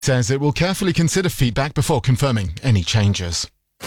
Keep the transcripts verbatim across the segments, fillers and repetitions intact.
says it will carefully consider feedback before confirming any changes.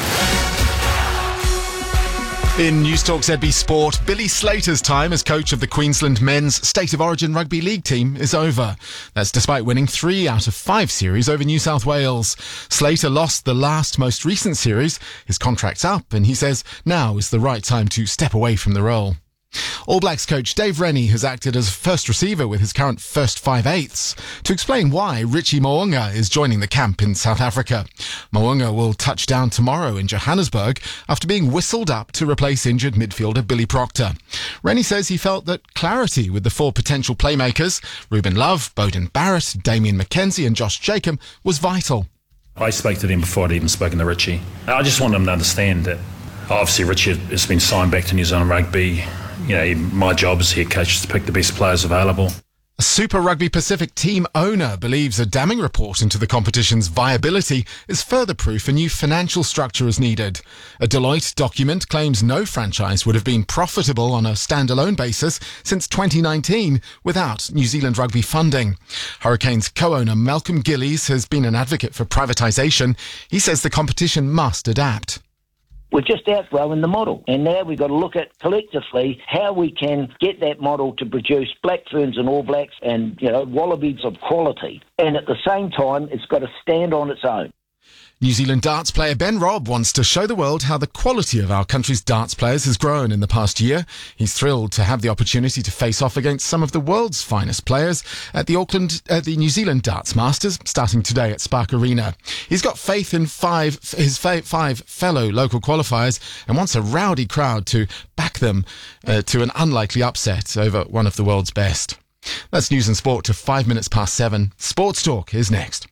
In News Talk Z B Sport, Billy Slater's time as coach of the Queensland men's State of Origin Rugby League team is over. That's despite winning three out of five series over New South Wales. Slater lost the last most recent series. His contract's up and he says now is the right time to step away from the role. All Blacks coach Dave Rennie has acted as first receiver with his current first five-eighths to explain why Richie Mo'unga is joining the camp in South Africa. Mo'unga will touch down tomorrow in Johannesburg after being whistled up to replace injured midfielder Billy Proctor. Rennie says he felt that clarity with the four potential playmakers, Ruben Love, Beauden Barrett, Damien McKenzie and Josh Jacob, was vital. I spoke to them before I'd even spoken to Richie. I just want them to understand that obviously Richie has been signed back to New Zealand Rugby. You know, my job as head coach is to pick the best players available. A Super Rugby Pacific team owner believes a damning report into the competition's viability is further proof a new financial structure is needed. A Deloitte document claims no franchise would have been profitable on a standalone basis since twenty nineteen without New Zealand Rugby funding. Hurricanes co-owner Malcolm Gillies has been an advocate for privatisation. He says the competition must adapt. We're just outgrowing the model, and now we've got to look at collectively how we can get that model to produce Black Ferns and All Blacks and, you know, Wallabies of quality. And at the same time, it's got to stand on its own. New Zealand darts player Ben Robb wants to show the world how the quality of our country's darts players has grown in the past year. He's thrilled to have the opportunity to face off against some of the world's finest players at the Auckland, uh, the New Zealand Darts Masters, starting today at Spark Arena. He's got faith in five his fa- five fellow local qualifiers and wants a rowdy crowd to back them uh, to an unlikely upset over one of the world's best. That's news and sport to five minutes past seven. Sports Talk is next.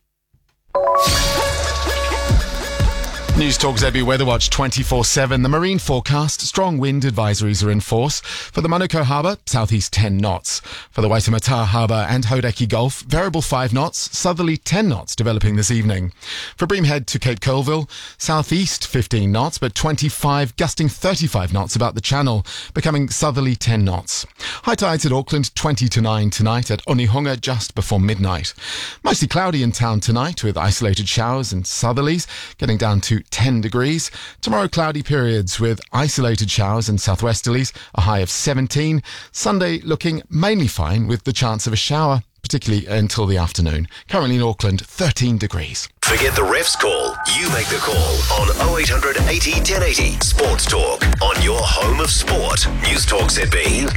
News Talk Z B Weather Watch twenty-four seven. The marine forecast, strong wind advisories are in force. For the Manukau Harbour, southeast ten knots. For the Waitemata Harbour and Hauraki Gulf, variable five knots, southerly ten knots developing this evening. For Breamhead to Cape Colville, southeast fifteen knots, but twenty-five, gusting thirty-five knots about the channel, becoming southerly ten knots. High tides at Auckland, twenty to nine tonight, at Onehunga just before midnight. Mostly cloudy in town tonight with isolated showers and southerlies, getting down to ten degrees. Tomorrow, cloudy periods with isolated showers and southwesterlies, a high of seventeen. Sunday looking mainly fine with the chance of a shower, particularly until the afternoon. Currently in Auckland, thirteen degrees. Forget the ref's call. You make the call on oh eight hundred eighty ten eighty. Sports Talk on your home of sport. News Talk Z B.